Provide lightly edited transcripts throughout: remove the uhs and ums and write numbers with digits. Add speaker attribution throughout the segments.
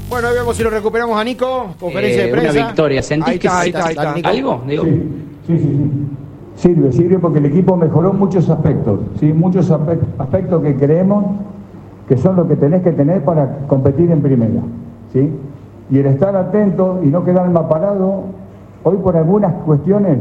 Speaker 1: Bueno, ahí vemos si lo recuperamos a Nico. Conferencia de prensa.
Speaker 2: Una victoria. ¿Sentís que
Speaker 1: ahí está,
Speaker 2: algo? Digo.
Speaker 3: Sí. Sirve porque el equipo mejoró muchos aspectos, ¿sí? Muchos aspectos que creemos que son lo que tenés que tener para competir en primera, ¿sí? Y el estar atento y no quedar mal parado, hoy por algunas cuestiones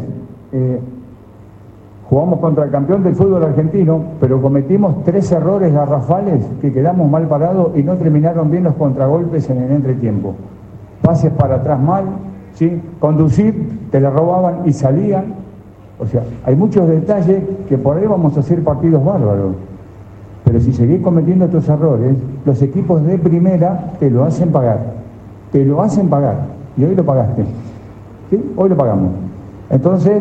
Speaker 3: jugamos contra el campeón del fútbol argentino, pero cometimos 3 errores garrafales que quedamos mal parados y no terminaron bien los contragolpes en el entretiempo. Pases para atrás mal, ¿sí? Conducir, te la robaban y salían. O sea, hay muchos detalles que por ahí vamos a hacer partidos bárbaros. Pero si seguís cometiendo estos errores, los equipos de primera te lo hacen pagar. Te lo hacen pagar. Y hoy lo pagaste. ¿Sí? Hoy lo pagamos. Entonces,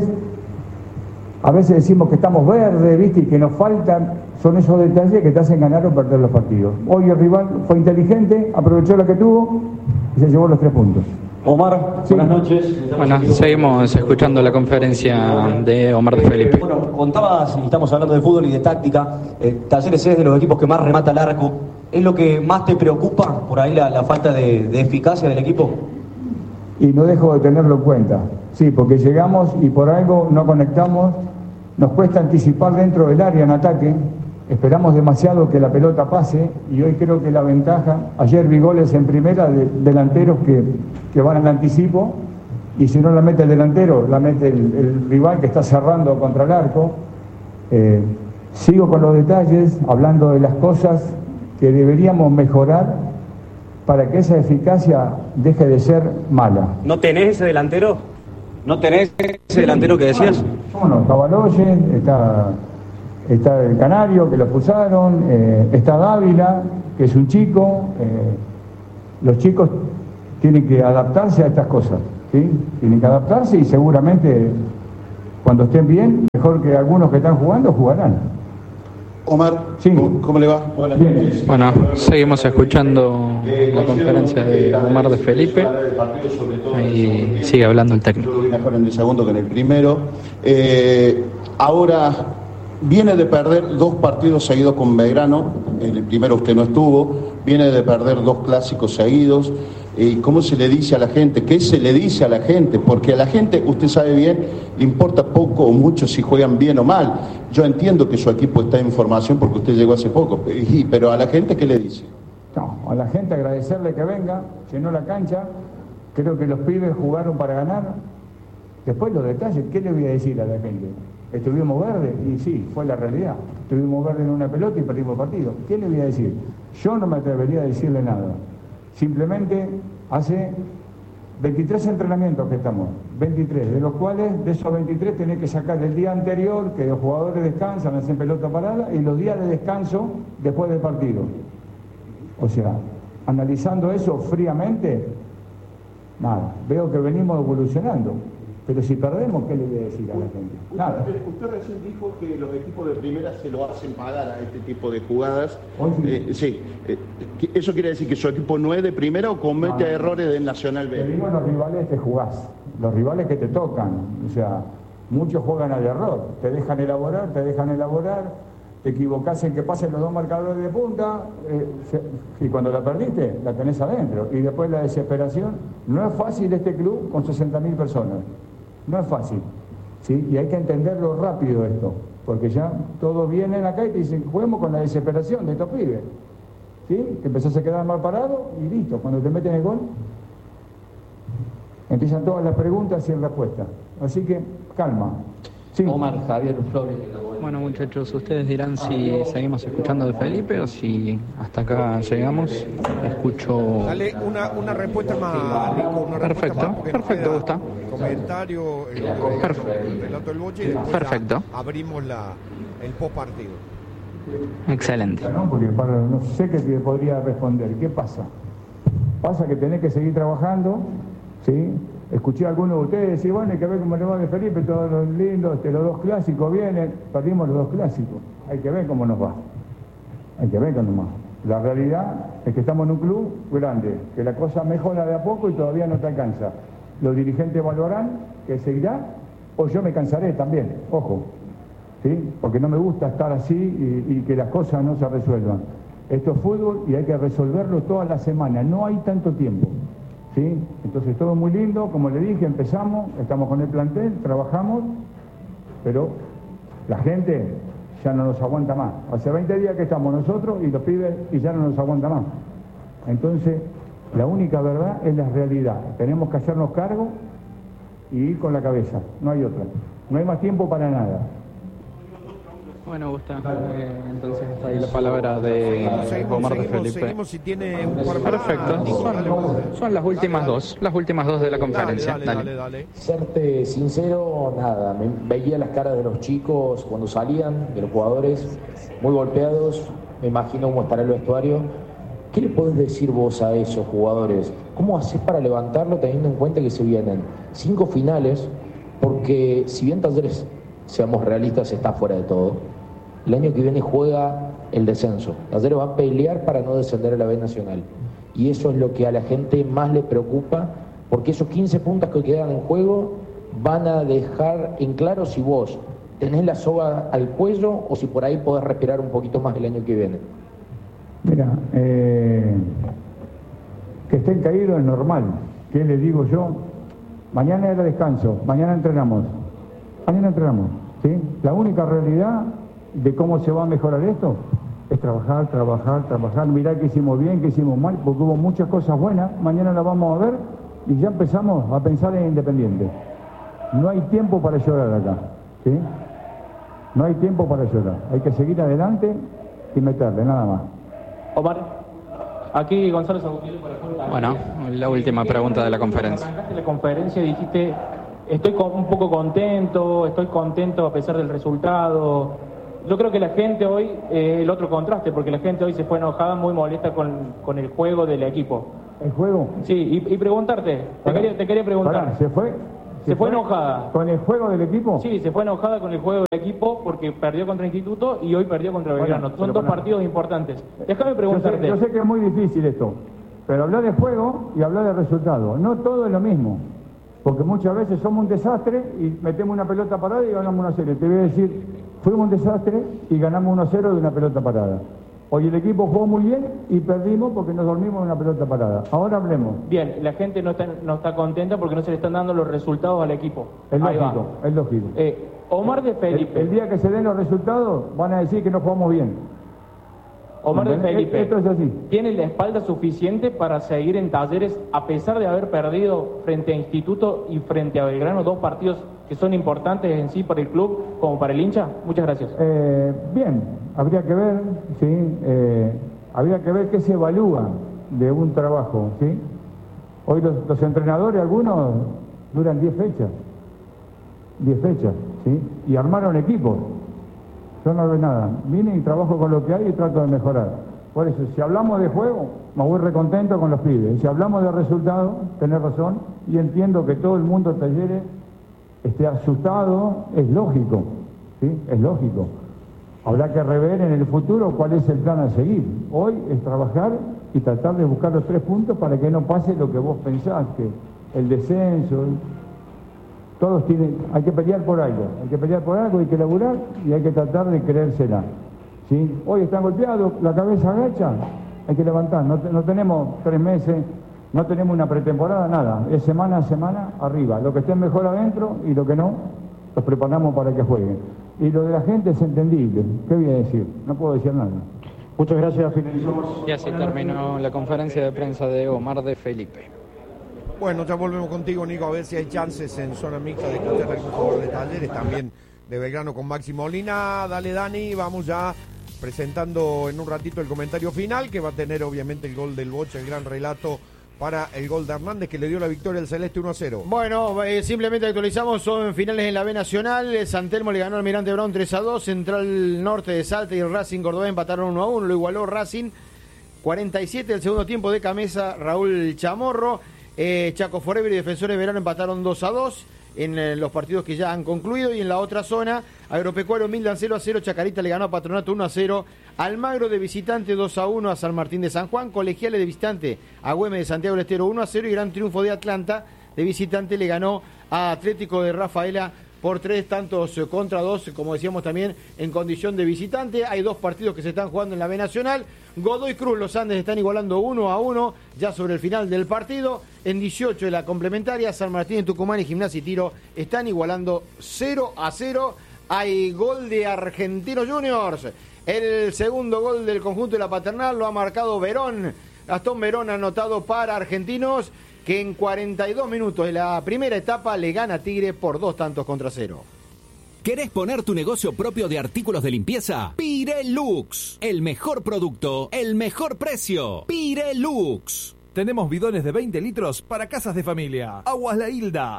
Speaker 3: a veces decimos que estamos verdes, ¿viste? Y que nos faltan. Son esos detalles que te hacen ganar o perder los partidos. Hoy el rival fue inteligente, aprovechó lo que tuvo y se llevó los 3 puntos.
Speaker 4: Omar, sí. Buenas noches.
Speaker 2: Bueno, seguimos escuchando la conferencia de Omar de Felipe.
Speaker 4: Bueno, contabas, y estamos hablando de fútbol y de táctica, Talleres es de los equipos que más remata al arco. ¿Es lo que más te preocupa por ahí la falta de eficacia del equipo?
Speaker 3: Y no dejo de tenerlo en cuenta. Sí, porque llegamos y por algo no conectamos, nos cuesta anticipar dentro del área en ataque, esperamos demasiado que la pelota pase y hoy creo que la ventaja, ayer vi goles en primera de delanteros que van al anticipo y si no la mete el delantero, la mete el rival que está cerrando contra el arco. Sigo con los detalles, hablando de las cosas que deberíamos mejorar para que esa eficacia deje de ser mala.
Speaker 4: ¿No tenés ese delantero? ¿No tenés ese delantero que decías?
Speaker 3: Bueno, está Baloyen, está el Canario, que lo expulsaron, está Dávila, que es un chico. Los chicos tienen que adaptarse a estas cosas, ¿sí? Tienen que adaptarse y seguramente cuando estén bien, mejor que algunos que están jugando, jugarán.
Speaker 5: Omar,
Speaker 3: sí.
Speaker 5: ¿Cómo le va?
Speaker 3: Bien.
Speaker 2: Bueno, seguimos escuchando la conferencia de Omar de Felipe. Ahí sigue hablando el técnico.
Speaker 5: Yo lo vi mejor en el segundo que en el primero. Ahora viene de perder 2 partidos seguidos con Belgrano. En el primero usted no estuvo. Viene de perder 2 clásicos seguidos. ¿Cómo se le dice a la gente? ¿Qué se le dice a la gente? Porque a la gente, usted sabe bien, le importa poco o mucho si juegan bien o mal. Yo entiendo que su equipo está en formación porque usted llegó hace poco, pero a la gente, ¿qué le dice?
Speaker 3: No, a la gente agradecerle que venga, llenó la cancha, creo que los pibes jugaron para ganar. Después los detalles, ¿qué le voy a decir a la gente? Estuvimos verdes y sí, fue la realidad. Estuvimos verdes en una pelota y perdimos el partido. ¿Qué le voy a decir? Yo no me atrevería a decirle nada. Simplemente hace 23 entrenamientos que estamos, 23, de los cuales de esos 23 tenés que sacar el día anterior, que los jugadores descansan, hacen pelota parada, y los días de descanso después del partido. O sea, analizando eso fríamente, nada, veo que venimos evolucionando. Pero si perdemos, ¿qué le voy a decir a la gente? Nada.
Speaker 5: Usted recién dijo que los equipos de primera se lo hacen pagar a este tipo de jugadas.
Speaker 3: Sí.
Speaker 5: ¿Eso quiere decir que su equipo no es de primera o comete errores del Nacional B?
Speaker 3: Te digo los rivales que jugás, los rivales que te tocan. O sea, muchos juegan al error. Te dejan elaborar, te equivocás en que pasen los 2 marcadores de punta, y cuando la perdiste, la tenés adentro. Y después la desesperación. No es fácil este club con 60.000 personas. No es fácil, ¿sí? Y hay que entenderlo rápido esto, porque ya todos vienen acá y te dicen, juguemos con la desesperación de estos pibes, ¿sí? Te empezás a quedar mal parado y listo, cuando te meten el gol, empiezan todas las preguntas y respuestas. Así que, calma. Sí.
Speaker 2: Omar, Javier Flores. Bueno, muchachos, ustedes dirán si seguimos escuchando de Felipe o si hasta acá llegamos. Escucho.
Speaker 1: Dale una respuesta más, Nico.
Speaker 2: Perfecto, gusta.
Speaker 1: Comentario, el relato del Boche y después
Speaker 2: perfecto.
Speaker 1: Abrimos el post partido.
Speaker 2: Excelente.
Speaker 3: No, porque no sé qué te podría responder. ¿Qué pasa? Pasa que tenés que seguir trabajando, ¿sí? Escuché a algunos de ustedes decir, bueno, hay que ver cómo le va de Felipe, todos los lindos, los 2 clásicos vienen, perdimos los 2 clásicos. Hay que ver cómo nos va. La realidad es que estamos en un club grande, que la cosa mejora de a poco y todavía no te alcanza. Los dirigentes evaluarán que seguirá, o yo me cansaré también, ojo, ¿sí? Porque no me gusta estar así y que las cosas no se resuelvan. Esto es fútbol y hay que resolverlo toda la semana, no hay tanto tiempo, ¿sí? Entonces todo muy lindo, como le dije, empezamos, estamos con el plantel, trabajamos, pero la gente ya no nos aguanta más. Hace 20 días que estamos nosotros y los pibes y ya no nos aguanta más. Entonces, la única verdad es la realidad. Tenemos que hacernos cargo y ir con la cabeza, no hay otra. No hay más tiempo para nada.
Speaker 2: Bueno, Gustavo, entonces está ahí la palabra de Omar de Felipe.
Speaker 1: Seguimos si tiene un par más.
Speaker 2: Perfecto, son las últimas dos de la conferencia.
Speaker 1: Dale.
Speaker 6: Serte sincero, nada, veía las caras de los chicos cuando salían, de los jugadores, muy golpeados, me imagino cómo estará el vestuario. ¿Qué le podés decir vos a esos jugadores? ¿Cómo haces para levantarlo teniendo en cuenta que se vienen 5 finales? Porque si bien Talleres, seamos realistas, está fuera de todo, el año que viene juega el descenso. Talleres va a pelear para no descender a la B Nacional. Y eso es lo que a la gente más le preocupa, porque esos 15 puntos que quedan en juego van a dejar en claro si vos tenés la soga al cuello o si por ahí podés respirar un poquito más el año que viene.
Speaker 3: Mira, que estén caídos es normal. ¿Qué les digo yo? Mañana era descanso, mañana entrenamos, ¿sí? La única realidad de cómo se va a mejorar esto es trabajar, mirar qué hicimos bien, qué hicimos mal, porque hubo muchas cosas buenas, mañana las vamos a ver y ya empezamos a pensar en Independiente. No hay tiempo para llorar acá, ¿sí? No hay tiempo para llorar, hay que seguir adelante y meterle, nada más.
Speaker 7: Omar, aquí Gonzalo Sabuquillo para Fútbol.
Speaker 2: Bueno, la última pregunta de la conferencia.
Speaker 7: Arrancaste la conferencia y dijiste, estoy un poco contento a pesar del resultado. Yo creo que la gente hoy, el otro contraste, porque la gente hoy se fue enojada, muy molesta con el juego del equipo.
Speaker 3: ¿El juego?
Speaker 7: Sí, y preguntarte, te quería preguntar.
Speaker 3: ¿Se fue
Speaker 7: enojada.
Speaker 3: ¿Con el juego del equipo?
Speaker 7: Sí, se fue enojada con el juego del equipo porque perdió contra Instituto y hoy perdió contra Belgrano. Son dos partidos importantes. Déjame preguntarte.
Speaker 3: Yo sé que es muy difícil esto, pero hablar de juego y hablar de resultado. No todo es lo mismo, porque muchas veces somos un desastre y metemos una pelota parada y ganamos 1-0. Te voy a decir, fuimos un desastre y ganamos 1-0 de una pelota parada. Hoy el equipo jugó muy bien y perdimos porque nos dormimos en una pelota parada. Ahora hablemos.
Speaker 7: Bien, la gente no está contenta porque no se le están dando los resultados al equipo.
Speaker 3: Es lógico.
Speaker 7: Omar de Felipe.
Speaker 3: El día que se den los resultados van a decir que no jugamos bien.
Speaker 7: Omar de Felipe,
Speaker 3: esto es así.
Speaker 7: ¿Tiene la espalda suficiente para seguir en Talleres a pesar de haber perdido frente a Instituto y frente a Belgrano, dos partidos que son importantes en sí para el club como para el hincha? Muchas gracias.
Speaker 3: Bien, habría que ver, sí, habría que ver qué se evalúa de un trabajo, ¿sí? Hoy los entrenadores, algunos duran 10 fechas, ¿sí? Y armaron equipos. Yo no veo nada. Vine y trabajo con lo que hay y trato de mejorar. Por eso, si hablamos de juego, me voy recontento con los pibes. Si hablamos de resultados, tenés razón, y entiendo que todo el mundo de Talleres esté asustado, es lógico, ¿sí? Es lógico. Habrá que rever en el futuro cuál es el plan a seguir. Hoy es trabajar y tratar de buscar los 3 puntos para que no pase lo que vos pensás, que el descenso... Todos hay que pelear por algo, hay que laburar y hay que tratar de creérsela, ¿sí? Hoy están golpeados, la cabeza agacha, hay que levantar, no tenemos 3 meses, no tenemos una pretemporada, nada, es semana a semana arriba, lo que esté mejor adentro y lo que no, los preparamos para que jueguen. Y lo de la gente es entendible, ¿qué voy a decir? No puedo decir nada. Muchas gracias, finalizamos.
Speaker 2: Y así terminó la conferencia de prensa de Omar de Felipe.
Speaker 1: Bueno, ya volvemos contigo, Nico, a ver si hay chances en zona mixta de escuchar a algún jugador de Talleres, también de Belgrano con Maxi Molina. Dale, Dani, vamos ya presentando en un ratito el comentario final, que va a tener obviamente el gol del Bocha, el gran relato para el gol de Hernández, que le dio la victoria al Celeste 1-0.
Speaker 8: Bueno, simplemente actualizamos, son finales en la B Nacional. San Telmo le ganó al Almirante Brown 3-2, Central Norte de Salta y el Racing Córdoba empataron 1-1, lo igualó Racing. 47 del segundo tiempo de Camesa, Raúl Chamorro. Chaco Forever y Defensores Verano empataron 2-2 en los partidos que ya han concluido. Y en la otra zona, Agropecuario Mildan 0-0, Chacarita le ganó a Patronato 1-0, Almagro de visitante 2-1 a San Martín de San Juan, Colegiales de visitante a Güemes de Santiago del Estero 1-0 y gran triunfo de Atlanta de visitante le ganó a Atlético de Rafaela por 3 tantos contra 2, como decíamos también, en condición de visitante. Hay 2 partidos que se están jugando en la B Nacional. Godoy Cruz, los Andes están igualando 1-1, ya sobre el final del partido. En 18 de la complementaria, San Martín, Tucumán y Gimnasia y Tiro están igualando 0-0. Hay gol de Argentinos Juniors. El segundo gol del conjunto de la Paternal lo ha marcado Verón. Gastón Verón ha anotado para Argentinos, que en 42 minutos de la primera etapa le gana a Tigre por 2 tantos contra 0.
Speaker 9: ¿Querés poner tu negocio propio de artículos de limpieza? Pirelux. El mejor producto, el mejor precio. Pirelux.
Speaker 10: Tenemos bidones de 20 litros para casas de familia. Aguas La Hilda,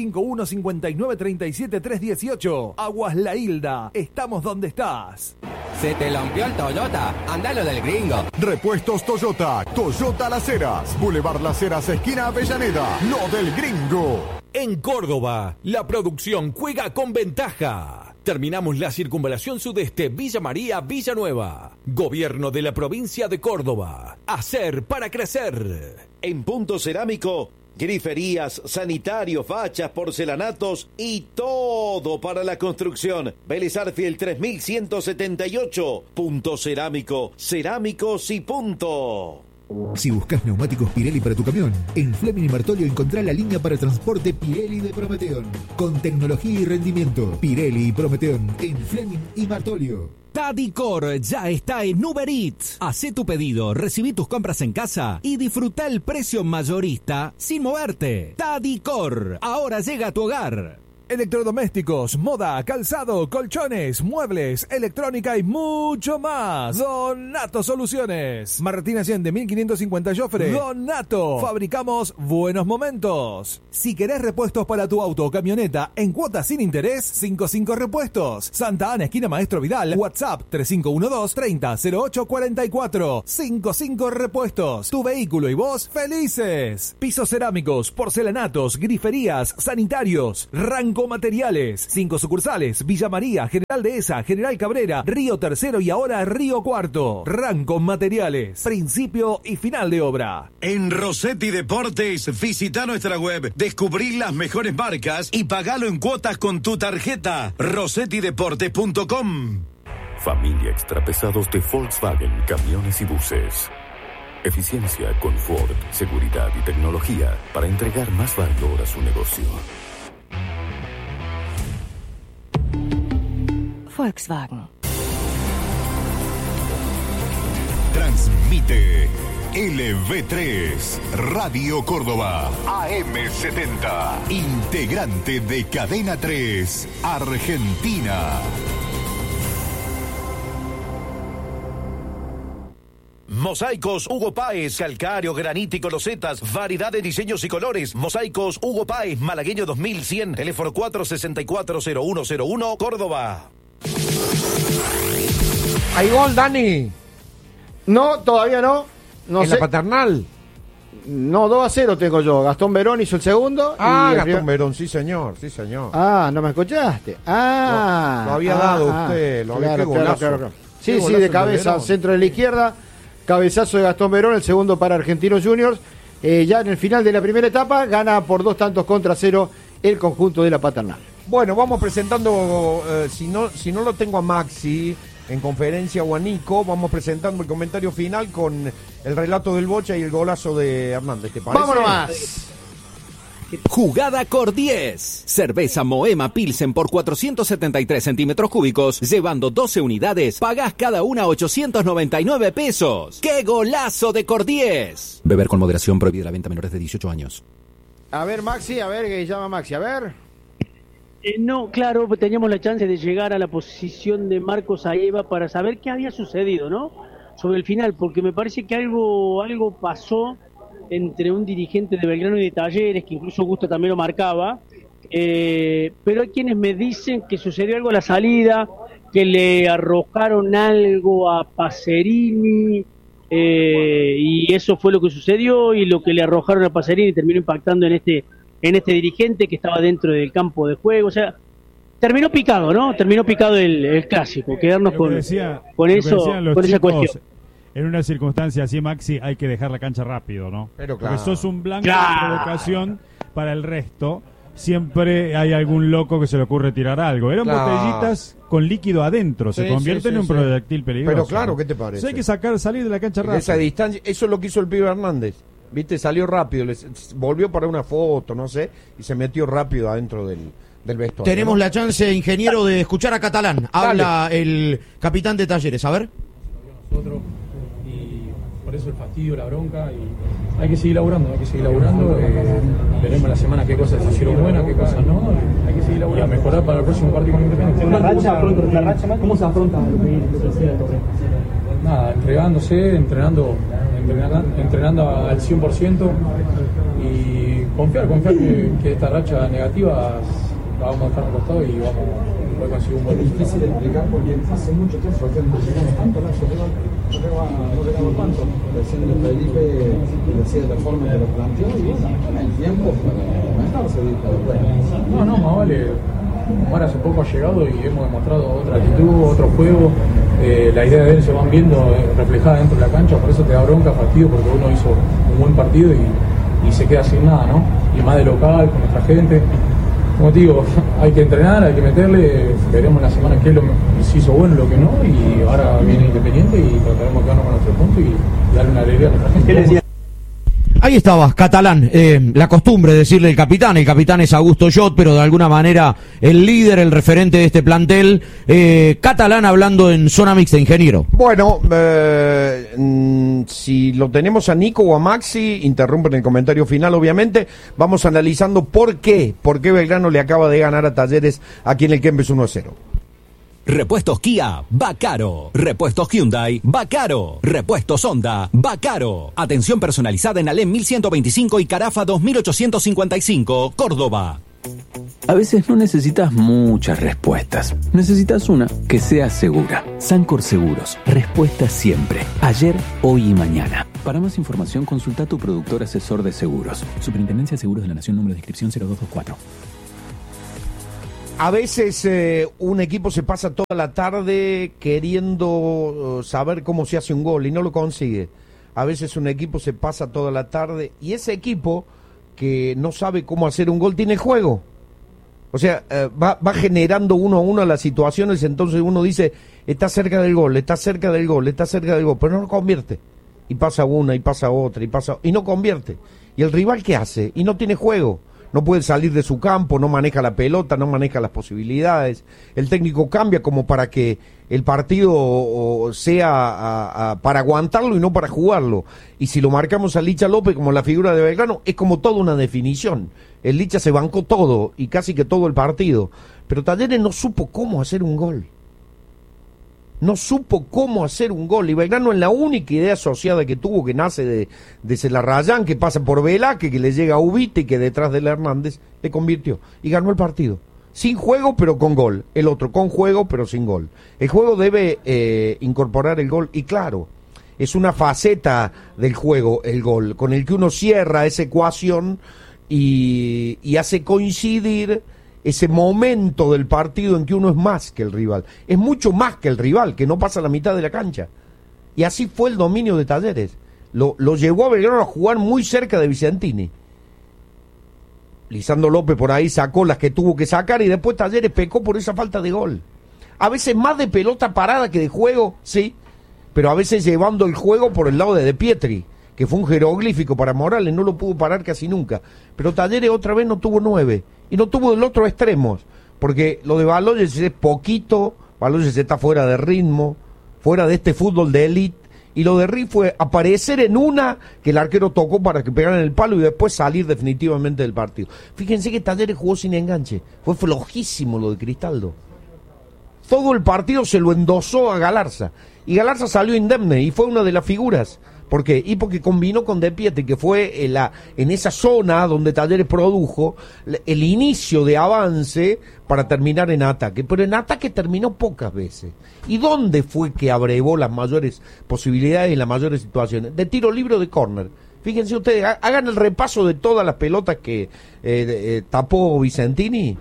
Speaker 10: 351-5937-318. Aguas La Hilda, estamos donde estás.
Speaker 11: ¿Se te lampió el Toyota? Andalo del Gringo.
Speaker 12: Repuestos Toyota, Toyota Las Heras, Boulevard Las Heras, esquina Avellaneda, lo del Gringo.
Speaker 13: En Córdoba, la producción juega con ventaja. Terminamos la circunvalación sudeste Villa María, Villanueva. Gobierno de la provincia de Córdoba. Hacer para crecer.
Speaker 14: En Punto Cerámico, griferías, sanitarios, fachas, porcelanatos y todo para la construcción. Vélez Arfield 3178. Punto Cerámico. Cerámicos y punto.
Speaker 15: Si buscas neumáticos Pirelli para tu camión, en Fleming y Martolio encontrá la línea para transporte Pirelli de Prometeon. Con tecnología y rendimiento, Pirelli y Prometeon en Fleming y Martolio.
Speaker 9: Tadicor ya está en Uber Eats. Hacé tu pedido, recibí tus compras en casa y disfruta el precio mayorista sin moverte. Tadicor, ahora llega a tu hogar.
Speaker 10: Electrodomésticos, moda, calzado, colchones, muebles, electrónica y mucho más. Donato Soluciones. Martín Allende, 1550 Jofre. Donato. Fabricamos buenos momentos. Si querés repuestos para tu auto o camioneta en cuotas sin interés, 55 repuestos. Santa Ana, esquina Maestro Vidal. WhatsApp 3512-300844. 55 repuestos. Tu vehículo y vos felices. Pisos cerámicos, porcelanatos, griferías, sanitarios. Ranco Materiales, 5 sucursales, Villa María, General Dehesa, General Cabrera, Río Tercero y ahora Río Cuarto. Ranco Materiales, principio y final de obra.
Speaker 16: En Rossetti Deportes, visita nuestra web, descubrí las mejores marcas y pagalo en cuotas con tu tarjeta. rossettideportes.com.
Speaker 17: Familia Extrapesados de Volkswagen, camiones y buses. Eficiencia, confort, seguridad y tecnología para entregar más valor a su negocio.
Speaker 18: Volkswagen.
Speaker 12: Transmite LV3 Radio Córdoba AM70, integrante de Cadena 3 Argentina.
Speaker 14: Mosaicos Hugo Páez, calcáreo, granítico, losetas, variedad de diseños y colores. Mosaicos Hugo Páez, Malagueño 2100, teléfono 464-0101, Córdoba.
Speaker 1: ¿Hay gol, Dani?
Speaker 8: No, todavía no. No
Speaker 1: ¿En
Speaker 8: sé.
Speaker 1: la Paternal?
Speaker 8: No, 2-0 tengo yo. Gastón Verón hizo el segundo.
Speaker 1: Gastón Verón, sí señor, sí señor.
Speaker 8: ¿No me escuchaste?
Speaker 1: Lo había dado usted, lo había golazo.
Speaker 8: Claro. Sí, de cabeza, centro de la izquierda. Cabezazo de Gastón Verón, el segundo para Argentinos Juniors. Ya en el final de la primera etapa, gana por 2 tantos contra 0 el conjunto de la Paternal.
Speaker 1: Bueno, vamos presentando, si no lo tengo a Maxi en conferencia o a Nico, vamos presentando el comentario final con el relato del Bocha y el golazo de Hernández, ¿te parece?
Speaker 8: ¡Vámonos más!
Speaker 9: Jugada Cor 10. Cerveza Moema Pilsen por 473 centímetros cúbicos, llevando 12 unidades, pagás cada una 899 pesos. ¡Qué golazo de Cor 10! Beber con moderación, prohibida la venta a menores de 18 años.
Speaker 8: A ver, Maxi, que llama Maxi, a ver.
Speaker 19: No, claro, teníamos la chance de llegar a la posición de Marcos Aieva para saber qué había sucedido, ¿no? Sobre el final, porque me parece que algo pasó entre un dirigente de Belgrano y de Talleres, que incluso Gusto también lo marcaba, pero hay quienes me dicen que sucedió algo a la salida, que le arrojaron algo a Pacerini, y eso fue lo que sucedió, y lo que le arrojaron a Pacerini terminó impactando en este dirigente que estaba dentro del campo de juego. O sea, terminó picado, ¿no? Terminó picado el clásico, quedarnos con esa cuestión.
Speaker 20: En una circunstancia así, Maxi, hay que dejar la cancha rápido, ¿no?
Speaker 1: Pero claro.
Speaker 20: Porque sos un blanco de provocación para el resto. siempre hay algún loco que se le ocurre tirar algo. Eran
Speaker 1: Claro.
Speaker 20: botellitas con líquido adentro, se
Speaker 1: Sí,
Speaker 20: convierten
Speaker 1: sí,
Speaker 20: en un
Speaker 1: sí.
Speaker 20: proyectil peligroso.
Speaker 1: Pero claro, ¿qué te parece?
Speaker 20: Eso hay que salir de la cancha
Speaker 1: En
Speaker 20: rápido.
Speaker 1: esa distancia, eso es lo que hizo el pibe Hernández. ¿Viste? Salió rápido, volvió para una foto, no sé, y se metió rápido adentro del vestuario.
Speaker 8: Tenemos
Speaker 1: ¿no?
Speaker 8: la chance, ingeniero, de escuchar a Catalán. Habla el capitán de Talleres, a ver.
Speaker 18: Nosotros, y por eso el fastidio, la bronca, y hay que seguir laburando. Veremos la semana qué cosas se hicieron buenas, qué cosas no, hay que seguir laburando. Y a mejorar para el próximo partido con Independiente.
Speaker 21: ¿Cómo se afronta lo que sea el torneo?
Speaker 18: Nada, entregándose, entrenando al 100% y confiar que esta racha negativa la vamos a dejar a costado y vamos a conseguir un buen resultado.
Speaker 21: Es difícil de explicar porque hace mucho tiempo que no llegamos tanto, no llegamos tanto. Recién Felipe lo decía de la forma que lo planteó y bueno, el tiempo para mejorarse.
Speaker 18: No, más vale. Omar hace poco ha llegado y hemos demostrado otra actitud, otro juego. La idea de él se van viendo reflejada dentro de la cancha, por eso te da bronca, fastidio, porque uno hizo un buen partido y se queda sin nada, ¿no? Y más de local, con nuestra gente. Como te digo, hay que entrenar, hay que meterle, veremos la semana qué es lo que se hizo bueno y lo que no, y ahora viene Independiente y trataremos de quedarnos con nuestro punto y darle una alegría a nuestra gente.
Speaker 8: Ahí estaba, Catalán, la costumbre de decirle el capitán es Augusto Jot, pero de alguna manera el líder, el referente de este plantel, Catalán hablando en zona mixta, ingeniero.
Speaker 1: Bueno, si lo tenemos a Nico o a Maxi, interrumpen el comentario final, obviamente, vamos analizando por qué Belgrano le acaba de ganar a Talleres aquí en el Kempes 1-0.
Speaker 9: Repuestos Kia, va caro. Repuestos Hyundai, va caro. Repuestos Honda, va caro. Atención personalizada en Alem 1125 y Carafa 2855, Córdoba.
Speaker 22: A veces no necesitas muchas respuestas. Necesitas una que sea segura. Sancor Seguros. Respuesta siempre. Ayer, hoy y mañana. Para más información, consulta a tu productor asesor de seguros. Superintendencia de Seguros de la Nación, número de inscripción 0224.
Speaker 1: A veces un equipo se pasa toda la tarde queriendo saber cómo se hace un gol y no lo consigue. A veces un equipo se pasa toda la tarde y ese equipo que no sabe cómo hacer un gol tiene juego. O sea, va generando 1-1 las situaciones, entonces uno dice, está cerca del gol, está cerca del gol, está cerca del gol, pero no lo convierte. Y pasa una, y pasa otra, y no convierte. ¿Y el rival qué hace? Y no tiene juego. No puede salir de su campo, no maneja la pelota, no maneja las posibilidades. El técnico cambia como para que el partido sea para aguantarlo y no para jugarlo. Y si lo marcamos a Licha López como la figura de Belgrano, es como toda una definición. El Licha se bancó todo y casi que todo el partido. Pero Talleres no supo cómo hacer un gol. No supo cómo hacer un gol. Y Belgrano, en la única idea asociada que tuvo, que nace de Celarrayán, que pasa por Velázquez, que le llega a Ubite y que detrás de Hernández le convirtió. Y ganó el partido. Sin juego, pero con gol. El otro con juego, pero sin gol. El juego debe incorporar el gol. Y claro, es una faceta del juego, el gol, con el que uno cierra esa ecuación y hace coincidir ese momento del partido en que uno es más que el rival. Es mucho más que el rival, que no pasa la mitad de la cancha. Y así fue el dominio de Talleres. Lo llevó a Belgrano a jugar muy cerca de Vicentini. Lisandro López por ahí sacó las que tuvo que sacar y después Talleres pecó por esa falta de gol. A veces más de pelota parada que de juego, sí, pero a veces llevando el juego por el lado de Pietri, que fue un jeroglífico para Morales, no lo pudo parar casi nunca. Pero Talleres otra vez no tuvo 9. Y no tuvo del otro extremo, porque lo de Baloyes es poquito, Baloyes está fuera de ritmo, fuera de este fútbol de élite, y lo de Ri fue aparecer en una que el arquero tocó para que pegaran el palo y después salir definitivamente del partido. Fíjense que Talleres jugó sin enganche, fue flojísimo lo de Cristaldo. Todo el partido se lo endosó a Galarza, y Galarza salió indemne, y fue una de las figuras. ¿Por qué? Y porque combinó con De Pietri, que fue en esa zona donde Talleres produjo el inicio de avance para terminar en ataque. Pero en ataque terminó pocas veces. ¿Y dónde fue que abrevó las mayores posibilidades y las mayores situaciones? De tiro libre o de córner. Fíjense ustedes, hagan el repaso de todas las pelotas que tapó Vicentini,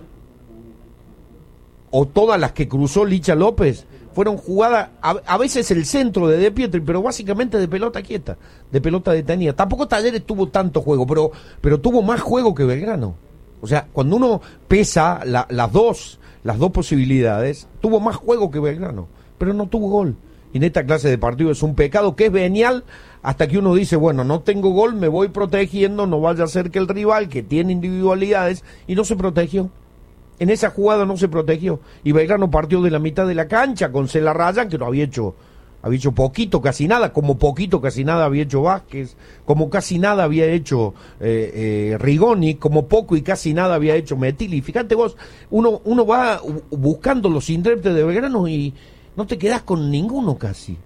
Speaker 1: o todas las que cruzó Licha López. Fueron jugadas, a veces el centro de Pietri, pero básicamente de pelota quieta, de pelota detenida. Tampoco Talleres tuvo tanto juego, pero tuvo más juego que Belgrano. O sea, cuando uno pesa las dos posibilidades, tuvo más juego que Belgrano, pero no tuvo gol. Y en esta clase de partido es un pecado que es venial hasta que uno dice, bueno, no tengo gol, me voy protegiendo, no vaya a ser que el rival, que tiene individualidades, y no se protegió. En esa jugada no se protegió. Y Belgrano partió de la mitad de la cancha con Celarrayán, que no había hecho poquito, casi nada, como poquito, casi nada había hecho Vázquez, como casi nada había hecho Rigoni, como poco y casi nada había hecho Metilli. Fíjate vos, uno va buscando los intérpretes de Belgrano y no te quedás con ninguno casi.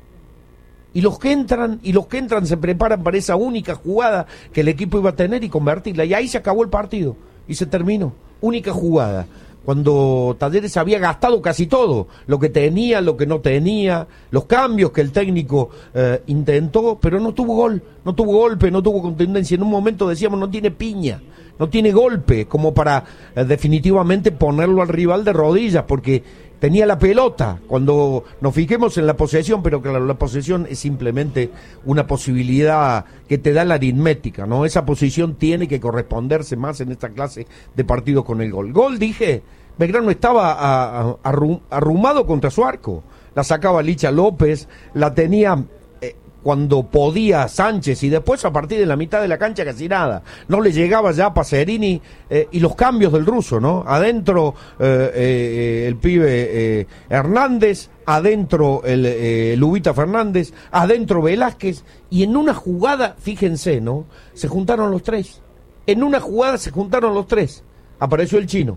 Speaker 1: Y los que entran se preparan para esa única jugada que el equipo iba a tener y convertirla. Y ahí se acabó el partido y se terminó. Única jugada. Cuando Talleres había gastado casi todo, lo que tenía, lo que no tenía, los cambios que el técnico intentó, pero no tuvo gol, no tuvo golpe, no tuvo contundencia. En un momento decíamos, no tiene piña, no tiene golpe, como para definitivamente ponerlo al rival de rodillas, porque tenía la pelota. Cuando nos fijemos en la posesión, pero claro, la posesión es simplemente una posibilidad que te da la aritmética, ¿no? Esa posición tiene que corresponderse más en esta clase de partidos con el gol. Gol, dije, Belgrano estaba arrumado contra su arco. La sacaba Licha López, la tenía cuando podía Sánchez, y después a partir de la mitad de la cancha casi nada. No le llegaba ya a Pacerini, y los cambios del ruso, ¿no? Adentro el pibe Hernández, adentro el Lubita Fernández, adentro Velázquez, y en una jugada, fíjense, ¿no? Se juntaron los tres. En una jugada se juntaron los tres. Apareció el chino,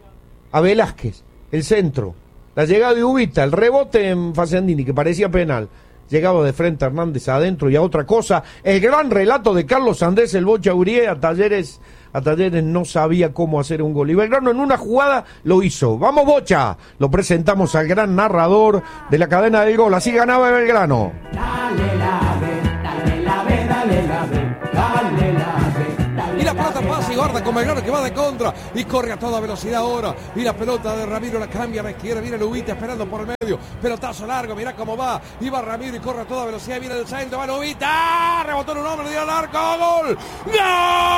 Speaker 1: a Velázquez, el centro, la llegada de Ubita, el rebote en Facendini, que parecía penal. Llegaba de frente a Hernández adentro y a otra cosa. El gran relato de Carlos Andrés, el Bocha Urié, a Talleres no sabía cómo hacer un gol. Y Belgrano en una jugada lo hizo. ¡Vamos, Bocha! Lo presentamos al gran narrador de la cadena del gol. Así ganaba Belgrano.
Speaker 4: Dale la B, dale la B, dale la B, dale la B.
Speaker 5: Y la pelota pasa y guarda con Belgrano, que va de contra y corre a toda velocidad ahora. Y la pelota de Ramiro la cambia a la izquierda. Viene Lubita esperando por el medio. Pelotazo largo, mirá cómo va. Y va Ramiro y corre a toda velocidad. Viene del centro, va Lubita. Rebotó en un hombre, le dio al arco. ¡Gol! ¡Gol!